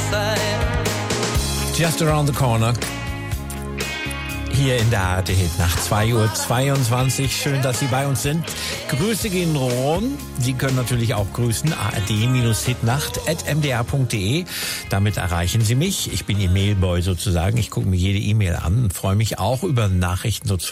Just Around the Corner. Hier in der ARD Hitnacht, 2:22 Uhr. Schön, dass Sie bei uns sind. Grüße gehen rum. Sie können natürlich auch grüßen. ard-hitnacht@mdr.de. Damit erreichen Sie mich. Ich bin Ihr Mailboy sozusagen. Ich gucke mir jede E-Mail an und freue mich auch über Nachrichten so